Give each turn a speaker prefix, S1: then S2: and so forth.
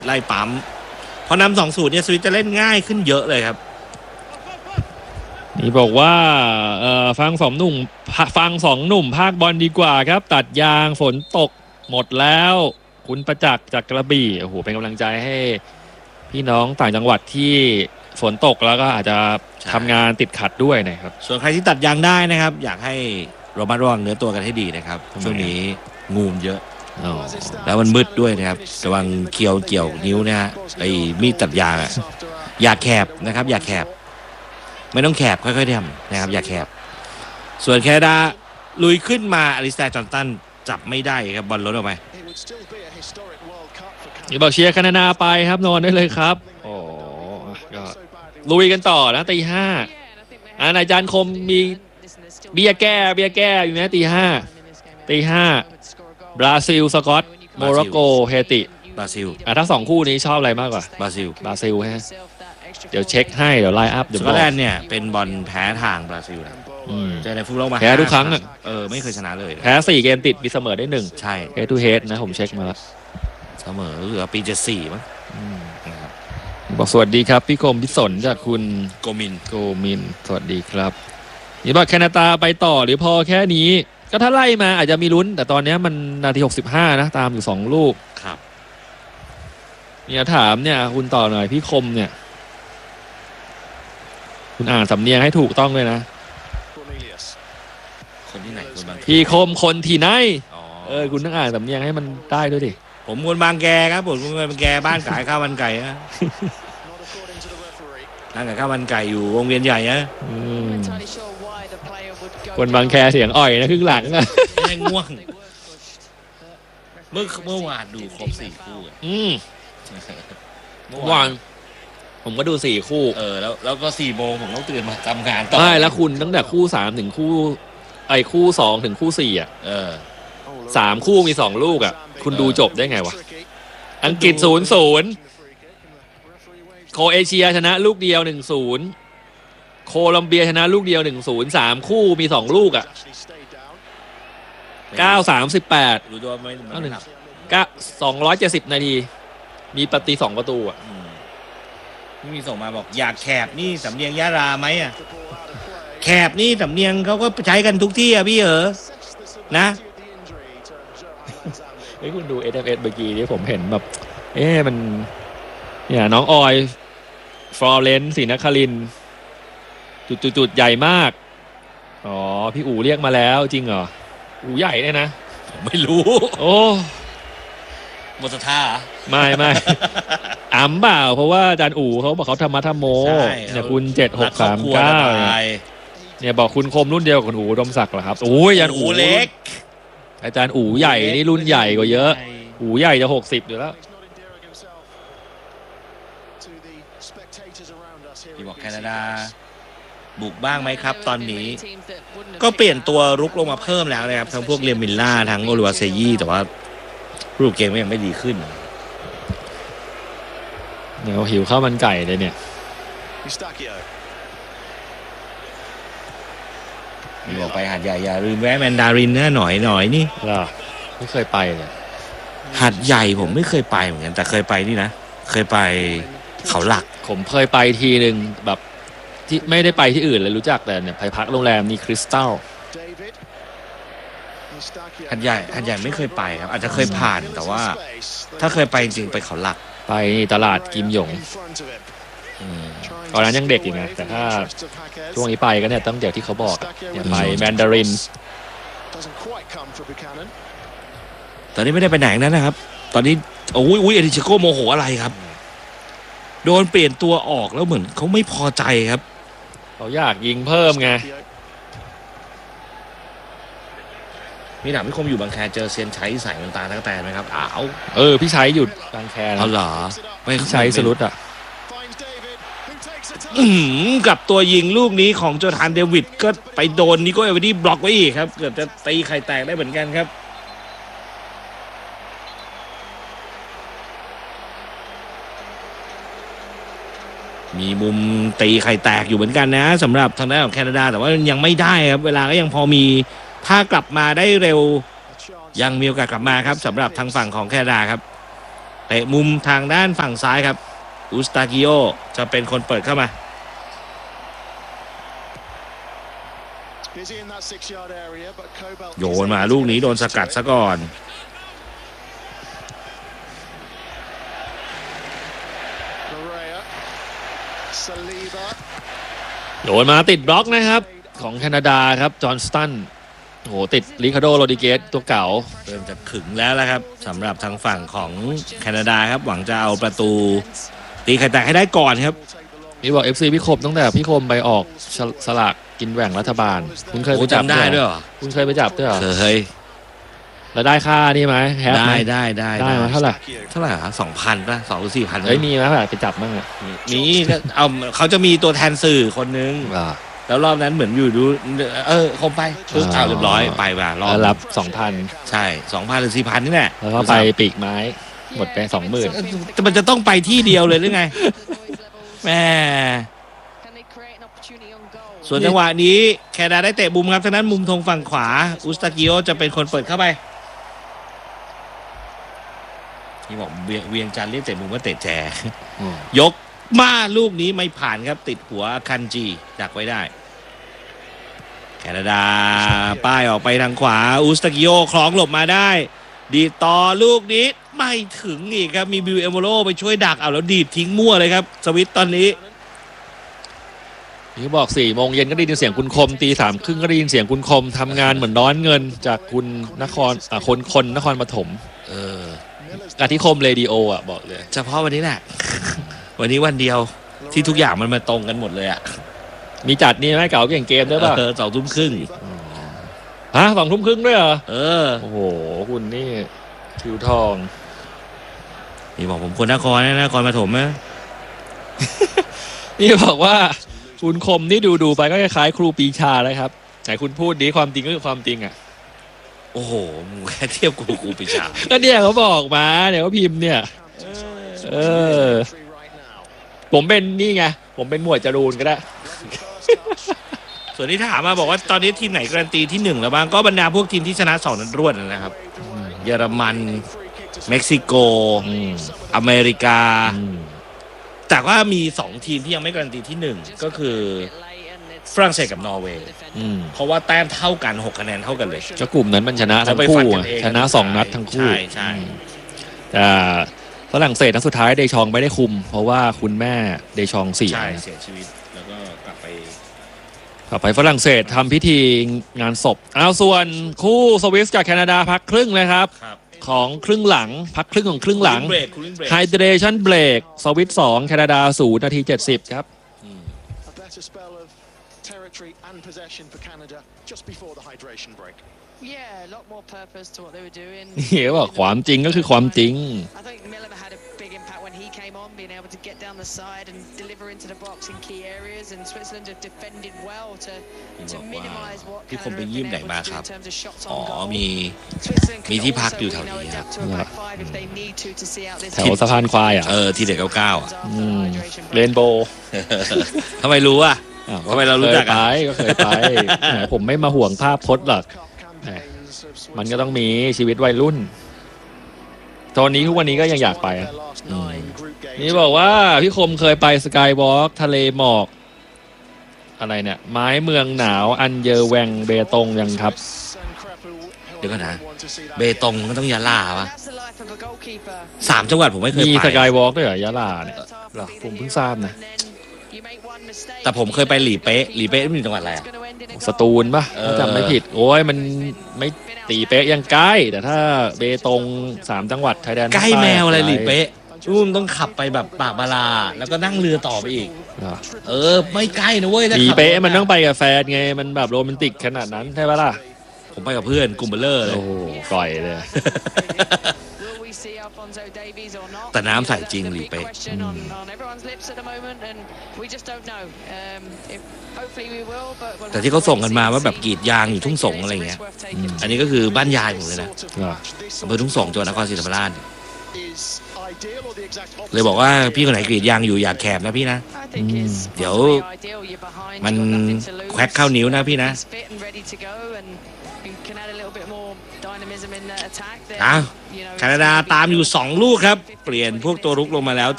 S1: ไล่ปั๊มพอนำ2-0เนี่ยสวิตจะเล่นง่ายขึ้นเยอะเลยครับ
S2: นี่บอกว่าฟังสองหนุ่มภาคบอลดีกว่าครับตัดยางฝนตกหมดแล้วคุณประจักษ์จากกระบี่โอ้โหเป็นกำลังใจให้พี่น้องต่างจังหวัดที่ฝนตกแล้วก็อาจจะทำงานติดขัดด้วยนะครับ
S1: ส่วนใครที่ตัดยางได้นะครับอยากให้ระมัดระวังเนื้อตัวกันให้ดีนะครับช่วงนี้งูเยอะแล้วมันมืดด้วยนะครับระวังเกี่ยวนิ้วนะฮะไอ้มีดตัดยางอย่าแคบนะครับอย่าแคบไม่ต้องแคบค่อยๆทำนะครับอย่าแคบส่วนแคนาดาลุยขึ้นมาอลิสแตร์จอห์นตันจับไม่ได้ครับบอลล้นออกไป
S2: นี่บอกเชียร์แคนาดาไปครับนอนได้เลยครับโอ้ก็ลุยกันต่อนะตี 5นายจานคมมีเบียร์แก้อยู่นะตี 5บราซิลสกอตโมร็อกโกเฮติ
S1: บราซิล
S2: ถ้า2คู่นี้ชอบอะไรมากกว่า
S1: บราซิล
S2: ฮะเดี๋ยวเช็คให้เดี๋ยวไลน์อัพ
S1: สกอตแลนด์เนี่ยเป็นบอลแพ้ทางบราซิลนะเจอในฟุตบอลมา
S2: แพ้ทุกครั้ง
S1: ไม่เคยชนะเลย
S2: แพ้4 เกมติดมีเสมอได้1
S1: ใช่
S2: เฮดทูเฮดนะผมเช็คมาแล้ว
S1: เสมอเหลือปี74มั้ง
S2: บอกสวัสดีครับพี่คมพิศนจากคุณ
S1: โกมิน
S2: สวัสดีครับนี่บอกแคนาดาไปต่อหรือพอแค่นี้ก็ถ้าไล่มาอาจจะมีลุ้นแต่ตอนนี้มันนาที65นะตามอยู่2ลูก
S1: ครับ
S2: เนี่ยถามเนี่ยคุณต่อหน่อยพี่คมเนี่ยคุณอ่านสำเนียงให้ถูกต้องเลยนะ
S1: คนที่ไหนคนบาง
S2: พี่คมคนที่ไหนคุณต้องอ่านสำเนียงให้มันได้ด้วยดิ
S1: ผมคนบางแกครับผมคนบางแกบ้านขายข้าวมันไก่นะร้านขายข้าวมันไก่อยู่วงเวียนใหญ่นะ
S2: คนบางแคเสียงอ่อยนะครึ่งหลังอะ
S1: ไม่ง่วงเมื่อวานดูครบ4 คู่
S2: เมื่อวานผมก็ดู4 คู่
S1: แล้วก็4 โมงผมต้องตื่นมาทำงานต่อ
S2: ใช่แล้วคุณตั้งแต่คู่3ถึงคู่คู่2ถึงคู่43 คู่มี2 ลูกคุณดูจบได้ไงวะอังกฤษ 0-0 โครเอเชียชนะลูกเดียว 1-0 โคลัมเบียชนะลูกเดียว 1-0 3 คู่มี2 ลูก9-38
S1: รู้ตัวไหม
S2: 270 นาทีมีปฏิ2 ประตู
S1: นี่มีส่งมาบอกอยากแคบนี่สำเนียงยะราไหมแคบนี่สำเนียงเขาก็ใช้กันทุกที่พี่นะ
S2: เฮ้ยคุณดู SMS เมื่อกี้ที่ผมเห็นแบบมันเนี่ยน้องออยฟลอเรนซ์ศรีนครินทร์จุดใหญ่มากอ๋อพี่อู๋เรียกมาแล้วจริงเหรออู๋ใหญ่เนี่ยนะ
S1: ไม่รู้
S2: โอ้
S1: หมดศรัทธา
S2: ไม่เปล่าเพราะว่าอาจารย์อู๋เขาบอกเขาธรรมะธรรมโมเนี่ยคุณ7639เนี่ยบอกคุณคมรุ่นเดียวกับคุณอู๋อุดมศักดิ์เหรอครับโอ้ยอาจารย์อู๋เล็กอาจารย์อู๋ใหญ่นี่รุ่นใหญ่กว่าเยอะอู๋ใหญ่จะ60อยู่แล้ว
S1: ที่บอกแคนาดาบุกบ้างไหมครับตอนนี้ก็เปลี่ยนตัวรุกลงมาเพิ่มแล้วนะครับทั้งพวกเรียมิลล่าทั้งโอลิวาเซยี่แต่ว่ารูปเกมก็ยังไม่ดีขึ้น
S2: เดี๋ยวหิวข้าวมันไก่เลยเนี่ย
S1: บอกไปหาดใหญ่อย่าลืมแวะแมนดารินนะหน่อยนี่
S2: ไม่เคยไปเลย
S1: หาดใหญ่ผมไม่เคยไปเหมือนกันแต่เคยไปนี่นะเคยไปเขาหลัก
S2: ผมเคยไปทีหนึ่งแบบที่ไม่ได้ไปที่อื่นเลยรู้จักแต่เนี่ยไปพักโรงแรมนี่คริสตัล
S1: หาดใหญ่ไม่เคยไปครับอาจจะเคยผ่านแต่ว่าถ้าเคยไปจริงไปเขาหลัก
S2: ไปตลาดกิมหยงตอนนั้นยังเด็กอยู่ไงแต่ถ้าช่วงนี้ไปก็เนี่ยตั้งแต่ที่เขาบอกเนี่ยไปแมนดาริน
S1: ตอนนี้ไม่ได้ไปไหนนั้นนะครับตอนนี้เอดิชิโก้โมโหอะไรครับโดนเปลี่ยนตัวออกแล้วเหมือนเขาไม่พอใจครับ
S2: เขาอยากยิงเพิ่มไง
S1: มีหนักพี่คมอยู่บางแคเจอเซียนชัยใส่ตาตะกแตนไหมครับ
S2: พี่ชัยหยุดบางแค
S1: เหรอ
S2: ไม่พี่ชัยสรุป
S1: กับตัวยิงลูกนี้ของโจธานเดวิดก็ไปโดนนิโก้เอเวอร์ดี้บล็อกไว้อีกครับเกือบจะตีไข่แตกได้เหมือนกันครับมีมุมตีไข่แตกอยู่เหมือนกันนะสำหรับทางด้านของแคนาดาแต่ว่ายังไม่ได้ครับเวลาก็ยังพอมีถ้ากลับมาได้เร็วยังมีโอกาสกลับมาครับสำหรับทางฝั่งของแคนาดาครับเตะมุมทางด้านฝั่งซ้ายครับอุสตากิโอจะเป็นคนเปิดเข้ามาโยนมาลูกนี้โดนสกัดซะก่อน
S2: โยนมาติดบล็อกนะครับของแคนาดาครับจอห์นสตันโอ้โหติดริคาร์โดโรดิเกสตัวเก่า
S1: เริ่มจะขึงแล้วละครับสำหรับทางฝั่งของแคนาดาครับหวังจะเอาประตูตีไข่แตกให้ได้ก่อนครับ
S2: นี่บอก FC พี่คมตั้งแต่พี่คมไปออกสลากกินแบ่งรัฐบาลคุณเคยไปจับ
S1: ได้ด้วยเหรอ
S2: คุณเคยไปจับด้วยเหรอ
S1: เคย
S2: แล้วได้ค่านี่ไหม
S1: ได้
S2: มาเท่าไหร่
S1: ฮะ 2,000 ป่ะ 2 หรือ 4,000
S2: เฮ้ยมีไหมแบบไปจับบ้าง
S1: มีเอาเขาจะมีตัวแทนสื่อคนนึงแล้วรอบนั้นเหมือนอยู่ดูคมไปปึ๊บเอาเรียบร้อยไปมารอบ
S2: รับ 2,000
S1: ใช่ 2,000 หรือ 4,000 นี่แหละ
S2: แล้วก็ไปปีกไม้หมดไป 20,000
S1: แต่มันจะต้องไปที่เดียวเลยหรือไงแม่ส่วนจังหวะนี้แคนาดาได้เตะมุมครับทางนั้นมุมธงฝั่งขวาอุสตากิโอจะเป็นคนเปิดเข้าไปนี่บอกเวียงจันทร์เรียกเตะมุมว่าเตะแจยกมาลูกนี้ไม่ผ่านครับติดหัวคันจีดักไว้ได้แคนาดาป้ายออกไปทางขวาอุสตากิโอคล้องหลบมาได้ดีต่อลูกนี้ไม่ถึงอีกครับมีบิวเอโมโรไปช่วยดักเอาแล้วดีดทิ้งมั่วเลยครับสวิตตอนนี้
S2: นี่บอก4 โมงเย็นก็ได้ยินเสียงคุณคมตี 3:30ก็ได้ยินเสียงคุณคมทำงานเหมือนร้อนเงินจากคุณนครคนนครปฐมอาทิคมเรดิโอบอกเลย
S1: เฉพาะวันนี้แหละ วันนี้วันเดียวที่ทุกอย่างมันมาตรงกันหมดเลย
S2: มีจัดนี่ไหมเก่าเก่งเกมด้วยป่ะ
S1: 20:30
S2: ฮะ20:30ด้วยเหรอโอ้โหคุณนี่คิวทอง
S1: นี่บอกผมคนนครปฐมนะ
S2: นี่บอกว่าคุณคมนี่ดูไปก็คล้ายๆครูปีชาเลยครับไหนคุณพูดดีความจริงก็คือความจริง
S1: โอ้โหแค่เทียบกับครูปีชา
S2: ก็เนี่ยเขาบอกมาเนี่ยเขาพิมพ์เนี่ยผมเป็นนี่ไงผมเป็นหมวดจรูนก็ได้
S1: ส่วนที่ถามมาบอกว่าตอนนี้ทีมไหนการันตีที่1แล้วบ้างก็บรรดาพวกทีมที่ชนะ2นัดรวดนะครับเยอรมันเม็กซิโกอเมริกาแต่ว่ามี2ทีมที่ยังไม่การันตีที่1ก็คือฝรั่งเศสกับนอร์เวย์เพราะว่าแต้มเท่ากัน6คะแนนเท่ากันเลย
S2: ก็กลุ่มนั้นมันชนะทั้งคู่ชนะ2นัดทั้งคู่
S1: ใช่
S2: แต่ฝรั่งเศสนัดสุดท้ายเดชองไม่ได้คุมเพราะว่าคุณแม่เดชองเสีย
S1: ชีวิตแล้วก็กลับ
S2: ไปฝรั่งเศสทำพิธีงานศพส่วนคู่สวิสกับแคนาดาพักครึ่งเลยครับของครึ่งหลังพักครึ่งของครึ่งหลัง Hydration Break สวิส2แคนาดา0 นาที 70ครับนี่บอกความจริงก็คือความจริง
S1: ที่ผมไปยิ้มไหนมาครับมีที่พักอยู่แถวนี้ครับ
S2: แถวสะพานควาย
S1: ที่เด็ก99
S2: เรนโบว์
S1: ทำไมรู้ทำไมเรารู้จัก
S2: ก็เคยไปผมไม่มาห่วงภาพพจน์หรอกมันก็ต้องมีชีวิตวัยรุ่นตอนนี้ทุกวันนี้ก็ยังอยากไปนี่บอกว่าพี่คมเคยไปสกายวอล์กทะเลหมอกอะไรเนี่ยไม้เมืองหนาวอันเยอแวงเบตงยังครับ
S1: เดี๋ยวก่อนนะเบตงมันต้องยะลาปะ3 จังหวัดผมไม่เคยไป
S2: มีสกายวอล์กด้วยเหรอยะลาเนี่ยหรอผมเพิ่งทราบนะ
S1: แต่ผมเคยไปหลีเป๊ะมันอยู่จังหวัดอะไร
S2: สตูลป่ะถ้าจำไม่ผิดโอ้ยมันไม่ตีเป๊ะยังใกล้แต่ถ้าเบตง3 จังหวัดไทยแดน
S1: ใกล้แมวอะไรหลีเป๊ะต้องขับไปแบบปากบาลาแล้วก็นั่งเรือต่อไปอีกไม่ใกล้นะเว้ย
S2: หลีเป๊ะมันต้องไปกับแฟนไงมันแบบโรแมนติกขนาดนั้นใช่ปะล่ะ
S1: ผมไปกับเพื่อนกลุ่มเบลเลอร์เลย
S2: โอ้ก่อยเลย
S1: แต่น้ำใสจริงหลีเป๊ะแต่ที่เขาส่งกันมาว่าแบบกรีดยางอยู่ทุ่งสงอะไรเงี้ยอันนี้ก็คือบ้านยายผมเลยนะอำเภอทุ่งสงจังหวัดนครศรีธรรมราชเลยบอกว่าพี่คนไหนกรีดยางอยู่อยากแคบนะพี่นะเดี๋ยวมันแควกเข้านิ้วนะพี่นะแคนาดาตามอยู่2 ลูกครับเปลี่ยนพวกตัวรุกลงมาแล้ว